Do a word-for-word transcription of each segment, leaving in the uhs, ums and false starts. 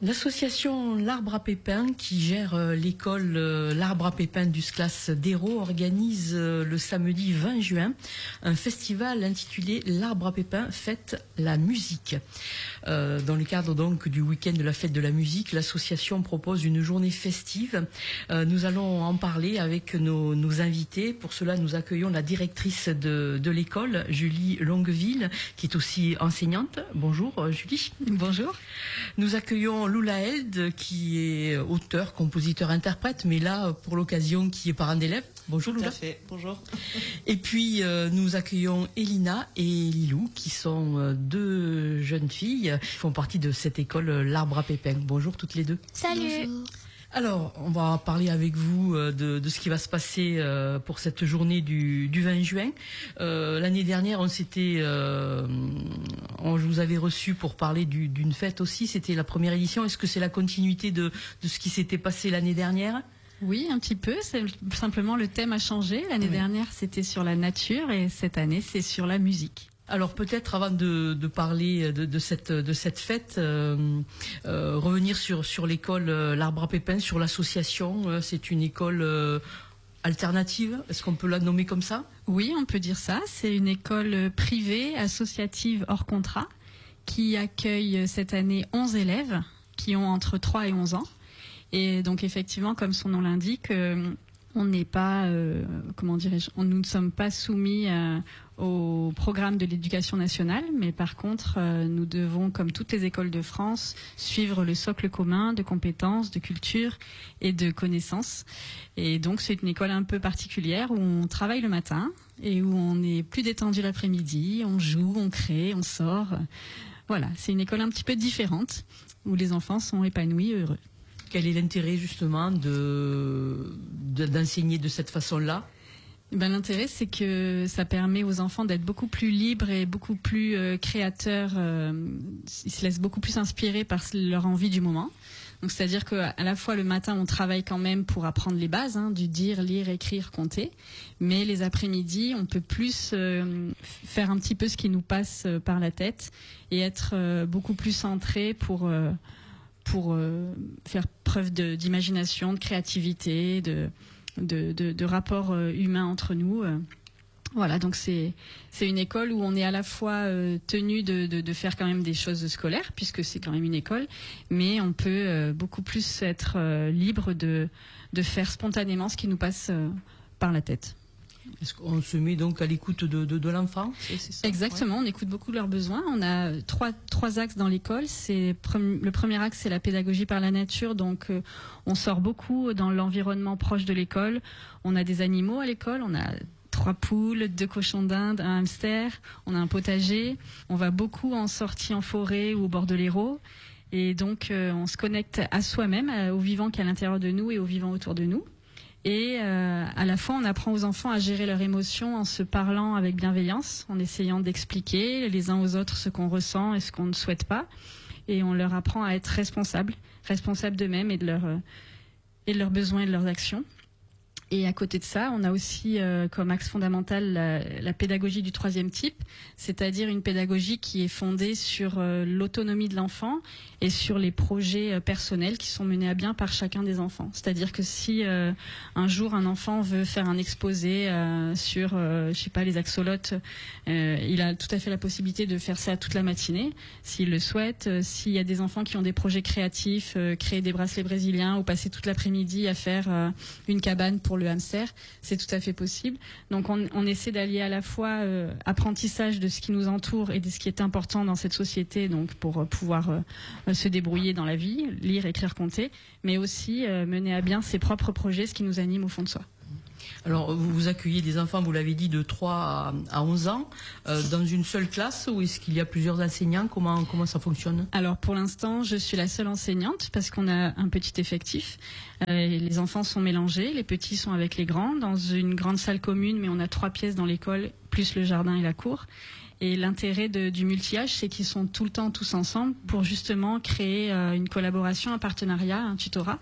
L'association L'Arbre à Pépins, qui gère euh, l'école euh, L'Arbre à Pépins du SCLAS d'Hérault, organise euh, le samedi vingt juin un festival intitulé L'Arbre à Pépins fête la musique. Euh, dans le cadre donc du week-end de la fête de la musique, l'association propose une journée festive. Euh, nous allons en parler avec nos, nos invités. Pour cela, nous accueillons la directrice de, de l'école, Julie Longueville, qui est aussi enseignante. Bonjour Julie. Bonjour. Nous accueillons Lula Held, qui est auteur, compositeur, interprète, mais là, pour l'occasion, qui est parent d'élèves. Bonjour Lula. Tout à fait, bonjour. Et puis, euh, nous accueillons Elina et Lilou, qui sont euh, deux jeunes filles qui font partie de cette école euh, L'Arbre à Pépins. Bonjour toutes les deux. Salut. Bonjour. Alors, on va parler avec vous euh, de, de ce qui va se passer euh, pour cette journée du, du vingt juin. Euh, l'année dernière, on s'était, euh, on, je vous avais reçu pour parler du, d'une fête aussi. C'était la première édition. Est-ce que c'est la continuité de, de ce qui s'était passé l'année dernière ? Oui, un petit peu. C'est simplement le thème a changé. L'année Oui. dernière, c'était sur la nature et cette année, c'est sur la musique. Alors peut-être avant de, de parler de, de cette de cette fête, euh, euh, revenir sur sur l'école euh, L'Arbre à Pépins, sur l'association. Euh, c'est une école euh, alternative. Est-ce qu'on peut la nommer comme ça ? Oui, on peut dire ça. C'est une école privée, associative, hors contrat, qui accueille cette année onze élèves qui ont entre trois et onze ans. Et donc effectivement, comme son nom l'indique, euh, on n'est pas, euh, comment dirais-je, on, nous ne sommes pas soumis euh, au programme de l'éducation nationale, mais par contre, euh, nous devons, comme toutes les écoles de France, suivre le socle commun de compétences, de culture et de connaissances. Et donc, c'est une école un peu particulière où on travaille le matin et où on est plus détendu l'après-midi, on joue, on crée, on sort. Voilà, c'est une école un petit peu différente où les enfants sont épanouis et heureux. Quel est l'intérêt justement de, de d'enseigner de cette façon-là ? Ben, l'intérêt, c'est que ça permet aux enfants d'être beaucoup plus libres et beaucoup plus euh, créateurs. Euh, ils se laissent beaucoup plus inspirer par leur envie du moment. Donc, c'est-à-dire qu'à la fois le matin, on travaille quand même pour apprendre les bases, hein, du dire, lire, écrire, compter. Mais les après-midi, on peut plus euh, faire un petit peu ce qui nous passe euh, par la tête et être euh, beaucoup plus centré pour... Euh, pour euh, faire preuve de, d'imagination, de créativité, de, de, de, de rapport euh, humain entre nous. Euh, voilà, donc c'est, c'est une école où on est à la fois euh, tenu de, de, de faire quand même des choses scolaires, puisque c'est quand même une école, mais on peut euh, beaucoup plus être euh, libre de, de faire spontanément ce qui nous passe euh, par la tête. Est-ce qu'on se met donc à l'écoute de, de, de l'enfant ? C'est, c'est ça, Exactement, ouais. On écoute beaucoup leurs besoins. On a trois, trois axes dans l'école. C'est, le premier axe, c'est la pédagogie par la nature. Donc, euh, on sort beaucoup dans l'environnement proche de l'école. On a des animaux à l'école. On a trois poules, deux cochons d'Inde, un hamster. On a un potager. On va beaucoup en sortie en forêt ou au bord de l'Hérault. Et donc, euh, on se connecte à soi-même, à, au vivant qui est à l'intérieur de nous et au vivant autour de nous. Et euh, à la fois, on apprend aux enfants à gérer leurs émotions en se parlant avec bienveillance, en essayant d'expliquer les uns aux autres ce qu'on ressent et ce qu'on ne souhaite pas. Et on leur apprend à être responsables, responsables d'eux-mêmes et de, leur, euh, et de leurs besoins et de leurs actions. Et à côté de ça, on a aussi euh, comme axe fondamental la, la pédagogie du troisième type, c'est-à-dire une pédagogie qui est fondée sur euh, l'autonomie de l'enfant et sur les projets euh, personnels qui sont menés à bien par chacun des enfants. C'est-à-dire que si euh, un jour un enfant veut faire un exposé euh, sur, euh, je sais pas, les axolotes, euh, il a tout à fait la possibilité de faire ça toute la matinée, s'il le souhaite. Euh, s'il y a des enfants qui ont des projets créatifs, euh, créer des bracelets brésiliens ou passer toute l'après-midi à faire euh, une cabane pour le hamster, c'est tout à fait possible. Donc on, on essaie d'allier à la fois euh, apprentissage de ce qui nous entoure et de ce qui est important dans cette société, donc pour euh, pouvoir euh, se débrouiller dans la vie, lire, écrire, compter, mais aussi euh, mener à bien ses propres projets, ce qui nous anime au fond de soi. Alors, vous, vous accueillez des enfants, vous l'avez dit, de trois à onze ans, euh, dans une seule classe, ou est-ce qu'il y a plusieurs enseignants ? Comment, comment ça fonctionne ? Alors, pour l'instant, je suis la seule enseignante, parce qu'on a un petit effectif. Euh, les enfants sont mélangés, les petits sont avec les grands, dans une grande salle commune, mais on a trois pièces dans l'école, plus le jardin et la cour. Et l'intérêt de, du multi-âge, c'est qu'ils sont tout le temps tous ensemble pour justement créer euh, une collaboration, un partenariat, un tutorat.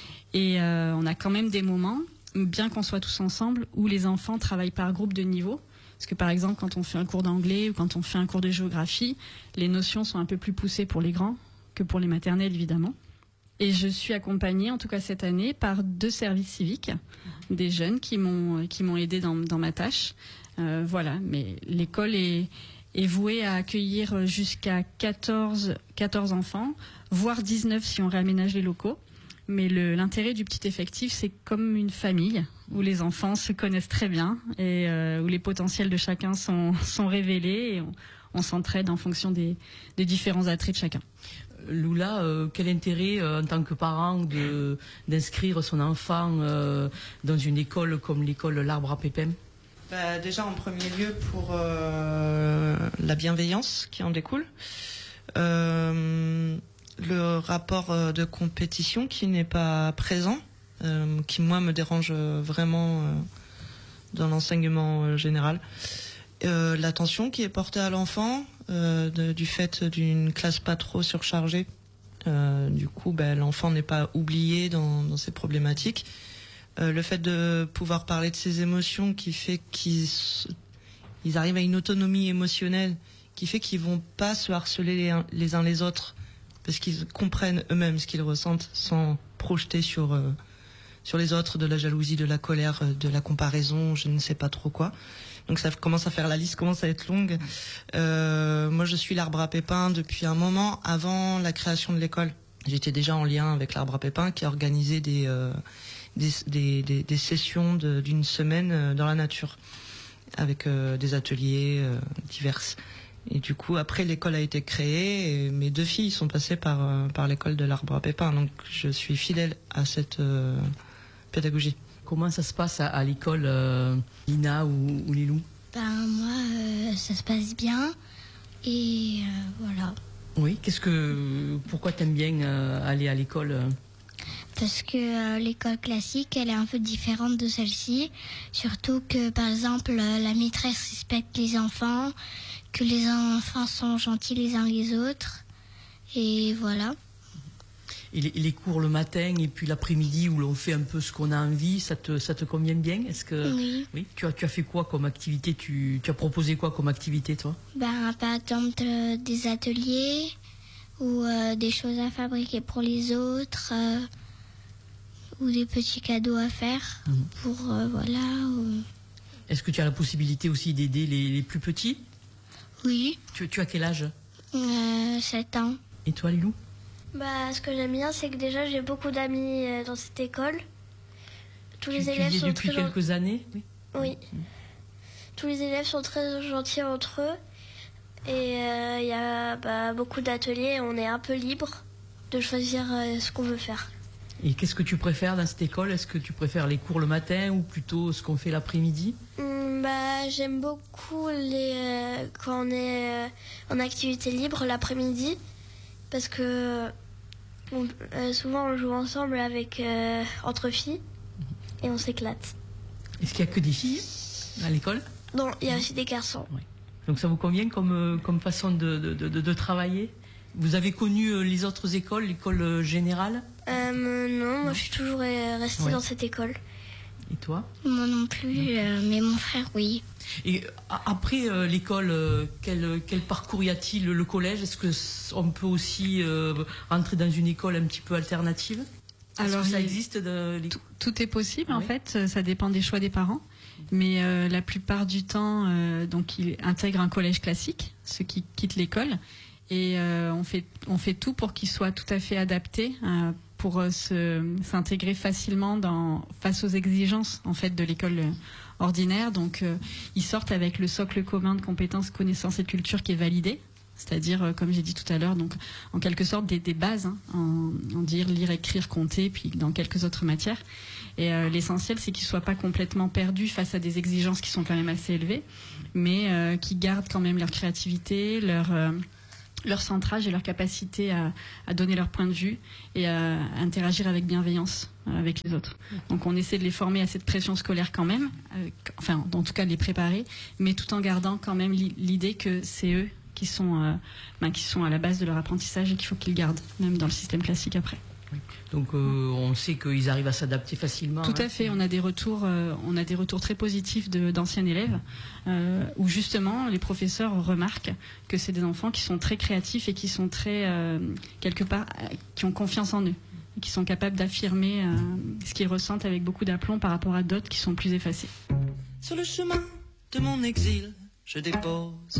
Et euh, on a quand même des moments, bien qu'on soit tous ensemble, où les enfants travaillent par groupe de niveau. Parce que par exemple, quand on fait un cours d'anglais ou quand on fait un cours de géographie, les notions sont un peu plus poussées pour les grands que pour les maternelles, évidemment. Et je suis accompagnée, en tout cas cette année, par deux services civiques, des jeunes qui m'ont qui m'ont aidée dans, dans ma tâche. Euh, voilà, mais l'école est, est vouée à accueillir jusqu'à quatorze, quatorze enfants, voire dix-neuf si on réaménage les locaux. Mais le, l'intérêt du petit effectif, c'est comme une famille où les enfants se connaissent très bien et euh, où les potentiels de chacun sont, sont révélés et on, on s'entraide en fonction des, des différents attraits de chacun. Loula, euh, quel intérêt euh, en tant que parent de, d'inscrire son enfant euh, dans une école comme l'école L'Arbre à Pépins? Bah, déjà en premier lieu pour euh, la bienveillance qui en découle, euh, le rapport de compétition qui n'est pas présent, euh, qui moi me dérange vraiment euh, dans l'enseignement euh, général. Euh, l'attention qui est portée à l'enfant euh, de, du fait d'une classe pas trop surchargée. Euh, du coup, ben, l'enfant n'est pas oublié dans, dans ses problématiques. Euh, le fait de pouvoir parler de ses émotions qui fait qu'ils ils arrivent à une autonomie émotionnelle qui fait qu'ils vont pas se harceler les uns les, uns les autres parce qu'ils comprennent eux-mêmes ce qu'ils ressentent sans projeter sur, euh, sur les autres de la jalousie, de la colère, de la comparaison, je ne sais pas trop quoi. Donc ça commence à faire, la liste commence à être longue. Euh, moi je suis l'Arbre à Pépins depuis un moment avant la création de l'école. J'étais déjà en lien avec l'Arbre à Pépins qui organisait des, euh, des, des, des, des sessions de, d'une semaine dans la nature avec euh, des ateliers euh, divers. Et du coup après l'école a été créée et mes deux filles sont passées par, euh, par l'école de l'Arbre à Pépins. Donc je suis fidèle à cette euh, pédagogie. Comment ça se passe à, à l'école, euh, Lina ou, ou Lilou? Ben moi, euh, ça se passe bien et euh, voilà. Oui, qu'est-ce que, pourquoi t'aimes bien euh, aller à l'école? Parce que euh, l'école classique, elle est un peu différente de celle-ci. Surtout que, par exemple, euh, la maîtresse respecte les enfants, que les enfants sont gentils les uns les autres, et voilà. Et les, les cours le matin et puis l'après-midi où l'on fait un peu ce qu'on a envie, ça te, ça te convient bien? Est-ce que Oui. Oui. Tu as, tu as fait quoi comme activité? Tu, tu as proposé quoi comme activité, toi? Ben, par exemple, euh, des ateliers ou euh, des choses à fabriquer pour les autres, euh, ou des petits cadeaux à faire mmh. pour euh, voilà. Ou... Est-ce que tu as la possibilité aussi d'aider les, les plus petits? Oui. Tu, tu as quel âge? euh, sept ans. Et toi, Lilou? Bah, ce que j'aime bien, c'est que déjà j'ai beaucoup d'amis euh, dans cette école. Tous tu, les tu élèves y es sont depuis très quelques gen... années? Oui. Oui. Mmh. Tous les élèves sont très gentils entre eux. Et il euh, y a bah, beaucoup d'ateliers. On est un peu libre de choisir euh, ce qu'on veut faire. Et qu'est-ce que tu préfères dans cette école? Est-ce que tu préfères les cours le matin ou plutôt ce qu'on fait l'après-midi? mmh, bah, J'aime beaucoup les, euh, quand on est euh, en activité libre l'après-midi. Parce que on, euh, souvent on joue ensemble avec euh, entre filles et on s'éclate. Est-ce qu'il n'y a que des filles à l'école? Non, il y a aussi des garçons. Oui. Donc ça vous convient comme, comme façon de, de, de, de travailler? Vous avez connu les autres écoles, l'école générale? euh, Non, moi non. je suis toujours restée ouais. dans cette école. Et toi? Moi non plus, euh, mais mon frère oui. Et après euh, l'école, euh, quel, quel parcours y a-t-il? Le collège, est-ce qu'on peut aussi euh, rentrer dans une école un petit peu alternative? Alors, ça existe de... tout, tout est possible ah, en oui. fait, ça dépend des choix des parents. Mais euh, la plupart du temps, euh, donc ils intègrent un collège classique, ceux qui quittent l'école, et euh, on fait on fait tout pour qu'ils soient tout à fait adaptés euh, pour euh, se s'intégrer facilement dans face aux exigences en fait de l'école euh, ordinaire. Donc euh, ils sortent avec le socle commun de compétences, connaissances et culture qui est validé. C'est-à-dire, euh, comme j'ai dit tout à l'heure, donc en quelque sorte des, des bases, hein, en, en dire, lire, écrire, compter, puis dans quelques autres matières. Et euh, l'essentiel, c'est qu'ils ne soient pas complètement perdus face à des exigences qui sont quand même assez élevées, mais euh, qui gardent quand même leur créativité, leur, euh, leur centrage et leur capacité à, à donner leur point de vue et à interagir avec bienveillance euh, avec les autres. Donc on essaie de les former à cette pression scolaire quand même, avec, enfin en tout cas de les préparer, mais tout en gardant quand même l'idée que c'est eux qui sont, euh, ben, qui sont à la base de leur apprentissage et qu'il faut qu'ils gardent, même dans le système classique après. Oui. Donc euh, on sait qu'ils arrivent à s'adapter facilement. Tout hein. à fait, on a des retours, euh, on a des retours très positifs de, d'anciens élèves, euh, où justement les professeurs remarquent que c'est des enfants qui sont très créatifs et qui sont très, euh, quelque part, euh, qui ont confiance en eux. et qui sont capables d'affirmer euh, ce qu'ils ressentent avec beaucoup d'aplomb par rapport à d'autres qui sont plus effacés. Sur le chemin de mon exil, je dépose